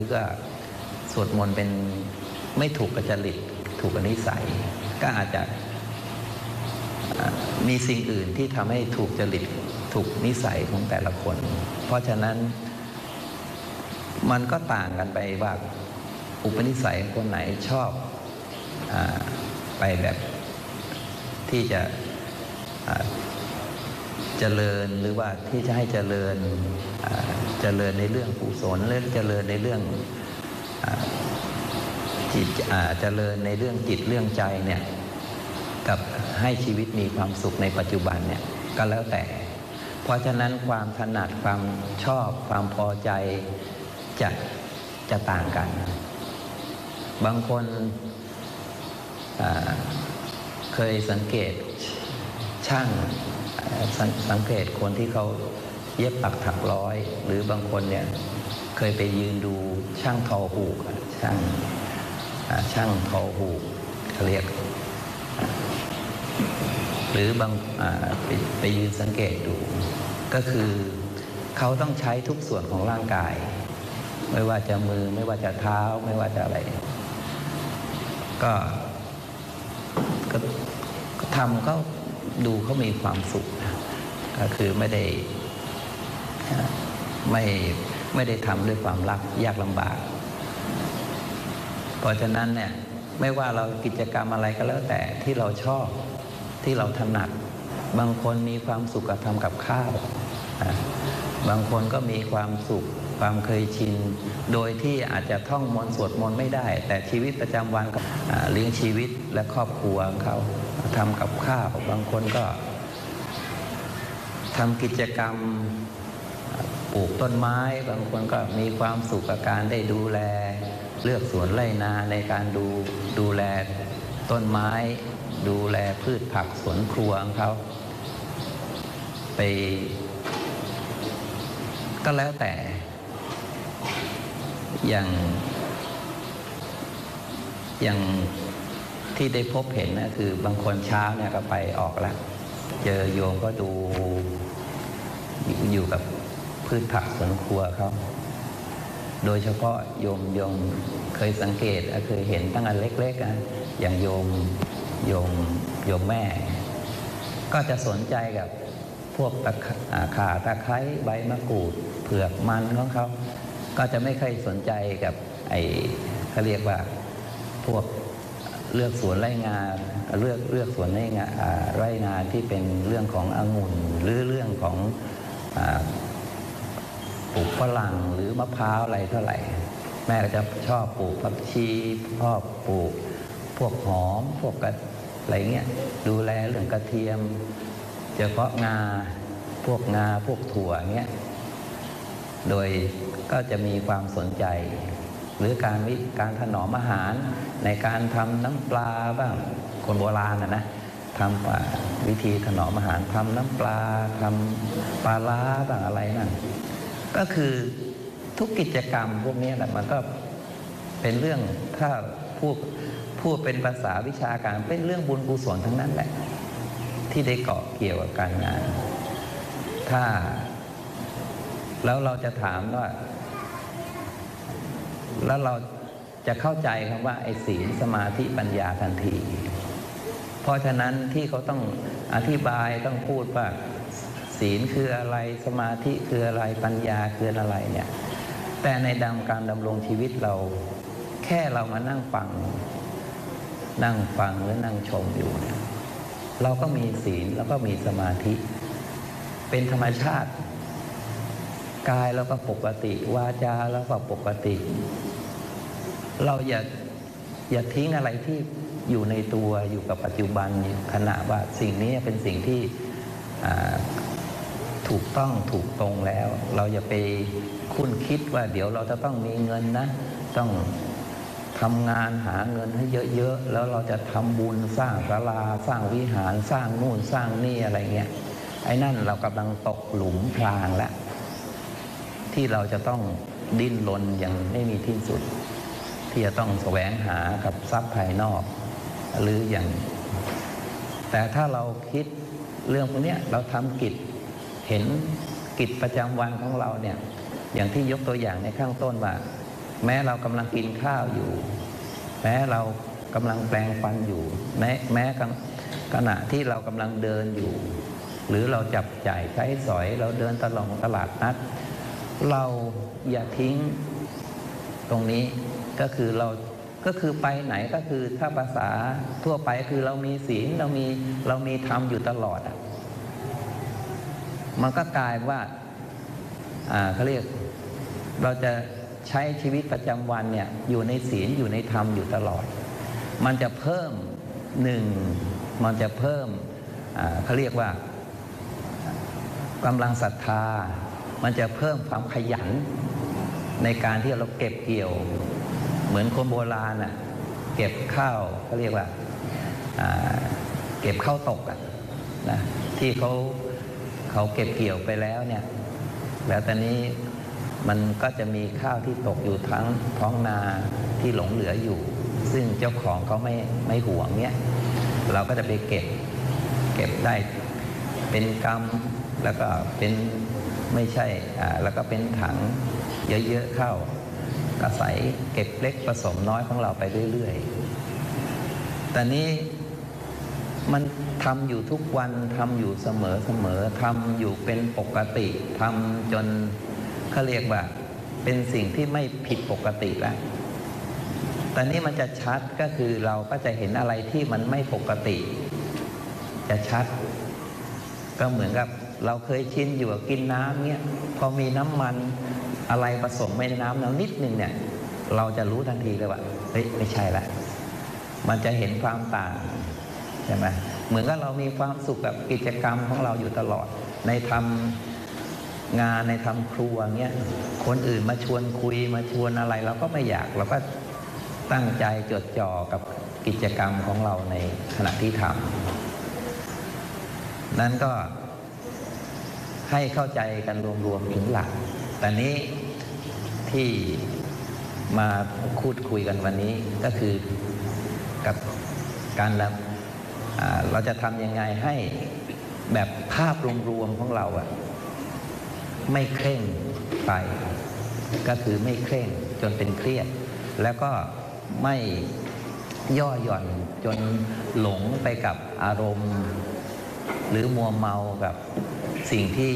ก็สวดมนต์เป็นไม่ถูกกับจริตถูกกับนิสัยก็อาจจะมีสิ่งอื่นที่ทำให้ถูกจริตถูกนิสัยของแต่ละคนเพราะฉะนั้นมันก็ต่างกันไปว่าอุปนิสัยคนไหนชอบไปแบบที่จะเจริญหรือว่าที่จะให้เจริญในเรื่องกุศลหรือเจริญในเรื่องจิตเจริญในเรื่องจิตเรื่องใจเนี่ยกับให้ชีวิตมีความสุขในปัจจุบันเนี่ยก็แล้วแต่เพราะฉะนั้นความถนัดความชอบความพอใจจะต่างกันบางคนเคยสังเกตช่างสังเกตคนที่เขาเย็บปักถักร้อยหรือบางคนเนี่ยเคยไปยืนดูช่างทอหูกช่างทอหูกเขาเรียกหรือบางไปยืนสังเกตดูก็คือเขาต้องใช้ทุกส่วนของร่างกายไม่ว่าจะมือไม่ว่าจะเท้าไม่ว่าจะอะไรก็ทำก็ดูเขามีความสุขก็คือไม่ได้ทำด้วยความยากลำบากเพราะฉะนั้นเนี่ยไม่ว่าเรากิจกรรมอะไรก็แล้วแต่ที่เราชอบที่เราถนัดบางคนมีความสุขกับทำกับข้าวบางคนก็มีความสุขความเคยชินโดยที่อาจจะท่องมนต์สวดมนต์ไม่ได้แต่ชีวิตประจำวันเลี้ยงชีวิตและครอบครัวของเขาทำกับข้าวบางคนก็ทำกิจกรรมปลูกต้นไม้บางคนก็มีความสุขกับการได้ดูแลเลือกสวนไร่นาในการดูแลต้นไม้ดูแลพืชผักสวนครัวของเขาไปก็แล้วแต่อย่างที่ได้พบเห็นนะคือบางคนเช้าเนี่ยก็ไปออกแล้วเจอโยมก็ดูอยู่กับพืชผักสวนครัวเขาโดยเฉพาะโยมเคยสังเกตเคยเห็นตั้งแต่เล็กๆนะอย่างโยมแม่ก็จะสนใจกับพวกข่าตะไคร้ใบมะกรูดเผือกมันของเขาก็จะไม่ค่อยสนใจกับเขาเรียกว่าพวกเลือกสวนไร่นาเลือกสวนไร่นาที่เป็นเรื่องขององุ่นหรือเรื่องของปลูกฝรั่งหรือมะพร้าวอะไรเท่าไหร่แม่ก็จะชอบปลูกผักชีชอบปลูกพวกหอมพวกอะไรเงี้ยดูแลเรื่องกระเทียมเฉพาะงาพวกถั่วเงี้ยโดยก็จะมีความสนใจหรือการถนอมอาหารในการทำน้ำปลาบ้างคนโบราณนะทำวิธีถนอมอาหารทำน้ำปลาทำปลาร้าบ้างอะไรนั่นก็คือทุกกิจกรรมพวกนี้แหละมันก็เป็นเรื่องถ้าพูดเป็นภาษาวิชาการเป็นเรื่องบุญกุศลทั้งนั้นแหละที่ได้เกาะเกี่ยวกับการงานแล้วเราจะถามว่าแล้วเราจะเข้าใจคำว่าไอ้ศีลสมาธิปัญญาทันทีเพราะฉะนั้นที่เขาต้องอธิบายต้องพูดว่าศีลคืออะไรสมาธิคืออะไรปัญญาคืออะไรเนี่ยแต่ในการดำรงชีวิตเราแค่เรามานั่งฟังหรือนั่งชมอยู่เนี่ยเราก็มีศีลแล้วก็มีสมาธิเป็นธรรมชาติกายเราก็ปกติวาจาเราก็ปกติเราอย่าทิ้งอะไรที่อยู่ในตัวอยู่กับปัจจุบันขณะว่าสิ่งนี้เป็นสิ่งที่ถูกต้องถูกตรงแล้วเราอย่าไปคุ้นคิดว่าเดี๋ยวเราจะต้องมีเงินนะต้องทำงานหาเงินให้เยอะๆแล้วเราจะทำบุญสร้างศาลาสร้างวิหารสร้างนู่นสร้างนี่อะไรเงี้ยไอ้นั่นเรากำลังตกหลุมพรางแล้วที่เราจะต้องดิ้นรนอย่างไม่มีที่สุดที่จะต้องแสวงหากับทรัพย์ภายนอกหรืออย่างแต่ถ้าเราคิดเรื่องพวกนี้เราทำกิจเห็นกิจประจำวันของเราเนี่ยอย่างที่ยกตัวอย่างในข้างต้นว่าแม้เรากำลังกินข้าวอยู่แม้เรากำลังแปรงฟันอยู่แม้ขณะที่เรากำลังเดินอยู่หรือเราจับจ่ายใช้สอยเราเดินตลาดนัดเราอย่าทิ้งตรงนี้ก็คือไปไหนก็คือถ้าภาษาทั่วไปคือเรามีศีลเรามีธรรมอยู่ตลอดมันก็กลายว่าเขาเรียกเราจะใช้ชีวิตประจำวันเนี่ยอยู่ในศีลอยู่ในธรรมอยู่ตลอดมันจะเพิ่มมันจะเพิ่มเขาเรียกว่ากำลังศรัทธามันจะเพิ่มความขยันในการที่เราเก็บเกี่ยวเหมือนคนโบราณเก็บข้าวเขาเรียกว่าเก็บข้าวตกนะที่เขาเก็บเกี่ยวไปแล้วเนี่ยแล้วตอนนี้มันก็จะมีข้าวที่ตกอยู่ทั้งท้องนาที่หลงเหลืออยู่ซึ่งเจ้าของเขาไม่หวงเนี่ยเราก็จะไปเก็บได้เป็นกำแล้วก็เป็นไม่ใช่แล้วก็เป็นถังเยอะๆเข้าก็ใส่เก็บเล็กผสมน้อยของเราไปเรื่อยๆแต่นี้มันทำอยู่ทุกวันทำอยู่เสมอทำอยู่เป็นปกติทำจนเขาเรียกว่าเป็นสิ่งที่ไม่ผิดปกติแล้วแต่นี้มันจะชัดก็คือเราก็จะเห็นอะไรที่มันไม่ปกติจะชัดก็เหมือนกับเราเคยชินอยู่กับกินน้ำเนี่ยพอมีน้ำมันอะไรผสมในน้ำเรานิดนึงเนี่ยเราจะรู้ทันทีเลยว่าเฮ้ยไม่ใช่ละมันจะเห็นความต่างใช่ไหมเหมือนกับเรามีความสุขกับกิจกรรมของเราอยู่ตลอดในทำงานในทำครัวเงี้ยคนอื่นมาชวนคุยมาชวนอะไรเราก็ไม่อยากเราก็ตั้งใจจดจ่อกับกิจกรรมของเราในขณะที่ทำนั้นก็ให้เข้าใจกันรวมๆถึงหลักแต่นี้ที่มาพูดคุยกันวันนี้ก็คือกับการเราจะทำยังไงให้แบบภาพรวมๆของเราไม่เคร่งไปก็คือไม่เคร่งจนเป็นเครียดแล้วก็ไม่ย่อหย่อนจนหลงไปกับอารมณ์หรือมัวเมากับสิ่งที่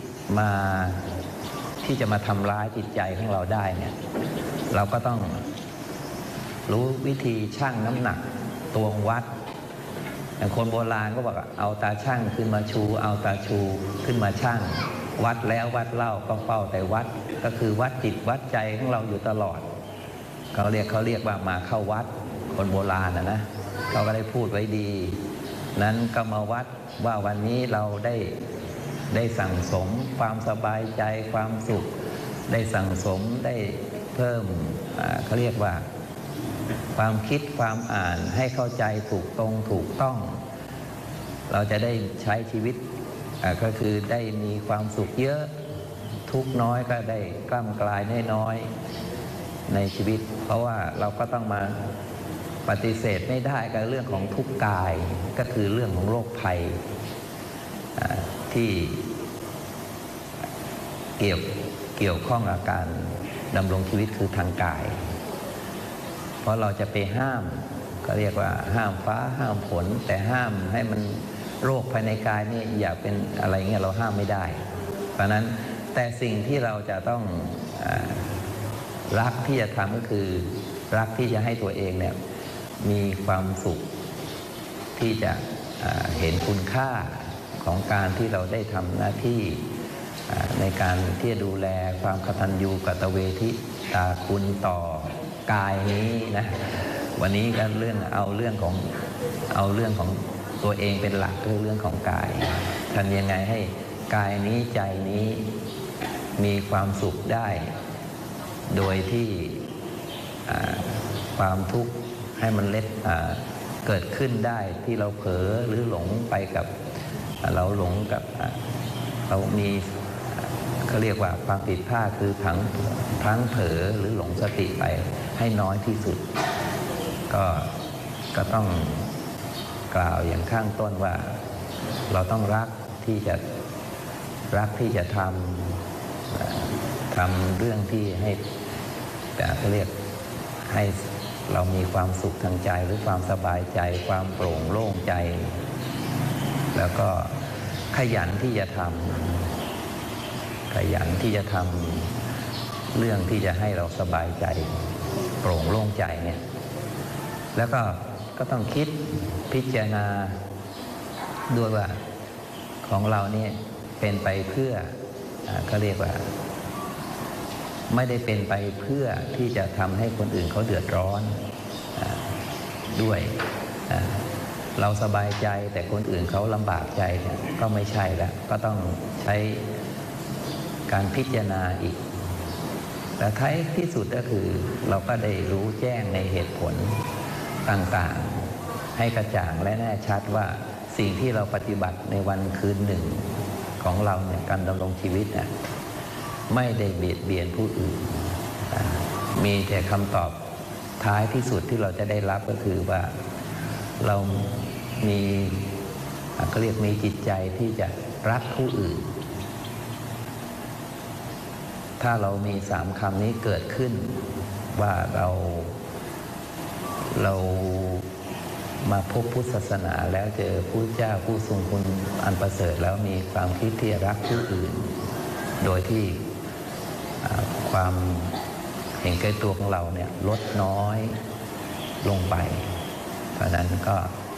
จะมาทำร้ายจิตใจของเราได้เนี่ยเราก็ต้องรู้วิธีชั่งน้ำหนักตวงวัดอย่างคนโบราณก็บอกเอาตาชั่งขึ้นมาชูเอาตาชูขึ้นมาชั่งวัดแล้ววัดเล่าก็เฝ้าแต่วัดก็คือวัดจิตวัดใจของเราอยู่ตลอดเขาเรียกว่ามาเข้าวัดคนโบราณนะเขาก็ได้พูดไว้ดีนั้นก็มาวัดว่าวันนี้เราได้สั่งสมความสบายใจความสุขได้สั่งสมได้เพิ่มเขาเรียกว่าความคิดความอ่านให้เข้าใจถูกต้องเราจะได้ใช้ชีวิตก็คือได้มีความสุขเยอะทุกน้อยก็ได้กล้ำกลายน้อยในชีวิตเพราะว่าเราก็ต้องมาปฏิเสธไม่ได้กับเรื่องของทุกข์กายก็คือเรื่องของโรคภัยที่เกี่ยวข้องกับการดำรงชีวิตคือทางกายเพราะเราจะไปห้ามก็เรียกว่าห้ามฟ้าห้ามฝนแต่ห้ามให้มันโรคภายในกายนี่อย่าเป็นอะไรเงี้ยเราห้ามไม่ได้เพราะนั้นแต่สิ่งที่เราจะต้องรักที่จะทำก็คือรักที่จะให้ตัวเองเนี่ยมีความสุขที่จะเห็นคุณค่าของการที่เราได้ทำหน้าที่ในการที่จะดูแลความกตัญญูกตเวทิตาคุณต่อกายนี้นะวันนี้ก็เอาเรื่องของตัวเองเป็นหลักคือเรื่องของกายทำยังไงให้กายนี้ใจนี้มีความสุขได้โดยที่ความทุกข์ให้มันเกิดขึ้นได้ที่เราเผลอหรือหลงไปกับเราหลงกับเรามีเขาเรียกว่าความผิดพลาดคือพลั้งเผลอหรือหลงสติไปให้น้อยที่สุดก็ต้องกล่าวอย่างข้างต้นว่าเราต้องรักที่จะทำเรื่องที่แต่เขาเรียกให้เรามีความสุขทางใจหรือความสบายใจความโปร่งโล่งใจ แล้วก็ขยันที่จะทำเรื่องที่จะให้เราสบายใจโปร่งโล่งใจเนี่ยแล้วก็ต้องคิดพิจารณาด้วยว่าของเราเนี่ยเป็นไปเพื่อเขาเรียกว่าไม่ได้เป็นไปเพื่อที่จะทำให้คนอื่นเขาเดือดร้อนด้วยเราสบายใจแต่คนอื่นเขาลำบากใจเนี่ยก็ไม่ใช่แล้วก็ต้องใช้การพิจารณาอีกแต่ท้ายที่สุดก็คือเราก็ได้รู้แจ้งในเหตุผลต่างๆให้กระจ่างและแน่ชัดว่าสิ่งที่เราปฏิบัติในวันคืนหนึ่งของเราเนี่ยการดำรงชีวิตเนี่ยไม่ได้เบียดเบียนผู้อื่นมีแต่คำตอบท้ายที่สุดที่เราจะได้รับก็คือว่าเรามีเขาเรียกมีจิตใจที่จะรักผู้อื่นถ้าเรามี3 คำนี้เกิดขึ้นว่าเรามาพบพุทธศาสนาแล้วเจอพระเจ้าผู้ทรงคุณอันประเสริฐแล้วมีความคิดที่จะรักผู้อื่นโดยที่ความเห็นแก่ตัวของเราเนี่ยลดน้อยลงไปเพราะนั้นก็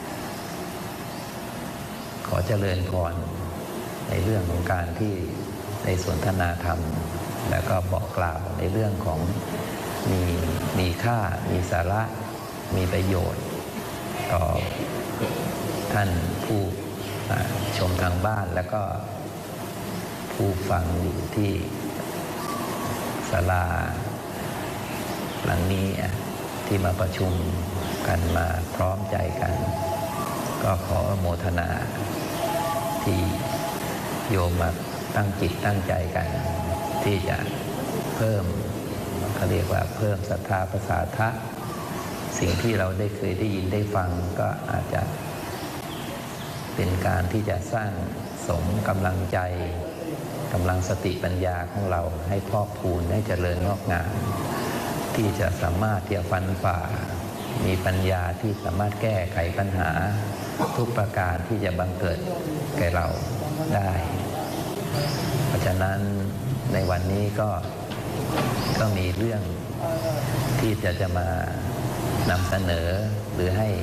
ขอเจริญพรในเรื่องของการที่ในสนทนาธรรมแล้วก็บอกกล่าวในเรื่องของมีค่ามีสาระมีประโยชน์ต่อท่านผู้ชมทางบ้านแล้วก็ผู้ฟังอยู่ที่ศาลาหลังนี้ที่มาประชุมกันมาพร้อมใจกันก็ขออนุโมทนาที่โยมมาตั้งจิตตั้งใจกันที่จะเพิ่มเขาเรียกว่าเพิ่มศรัทธาประสาทะสิ่งที่เราได้เคยได้ยินได้ฟังก็อาจจะเป็นการที่จะสร้างสมกำลังใจกำลังสติปัญญาของเราให้พอกพูนให้เจริญงอกงามที่จะสามารถที่จะฟันฝ่ามีปัญญาที่สามารถแก้ไขปัญหาทุกประการที่จะบังเกิดแก่เราได้เพราะฉะนั้นในวันนี้ก็มีเรื่องที่จะมานำเสนอหรือให้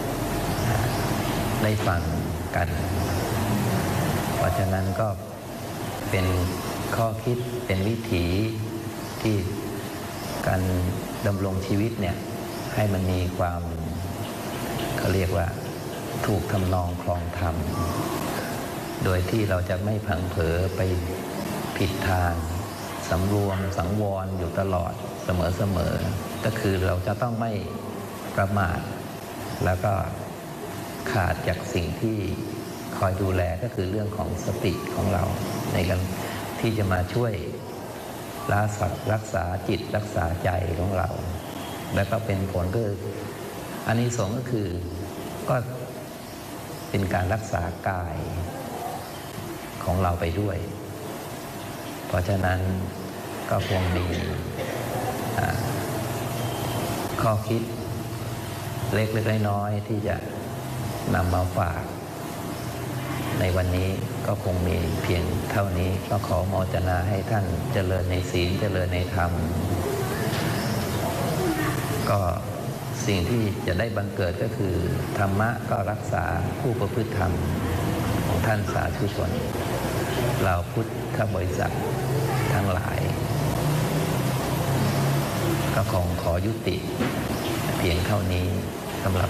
ได้ฟังกันเพราะฉะนั้นก็เป็นข้อคิดเป็นวิถีที่การดำรงชีวิตเนี่ยให้มันมีความเขาเรียกว่าถูกทำนองคลองธรรมโดยที่เราจะไม่ผังเผลอไปผิดทางสำรวมสังวรอยู่ตลอดเสมอก็คือเราจะต้องไม่ประมาทแล้วก็ขาดจากสิ่งที่คอยดูแลก็คือเรื่องของสติของเราในการที่จะมาช่วยรักษาจิตรักษาใจของเราแล้วก็เป็นผลก็อานิสงส์ก็คือก็เป็นการรักษากายของเราไปด้วยเพราะฉะนั้นก็คงมีข้อคิดเล็กๆน้อยๆที่จะนำมาฝากในวันนี้ก็คงมีเพียงเท่านี้ก็ขอโมทนาให้ท่านเจริญในศีลเจริญในธรรมก็สิ่งที่จะได้บังเกิดก็คือธรรมะก็รักษาผู้ประพฤติธรรมของท่านสาธุชนเราพุทธบริษัททั้งหลายก็คงขอยุติเพียงเท่านี้สำหรับ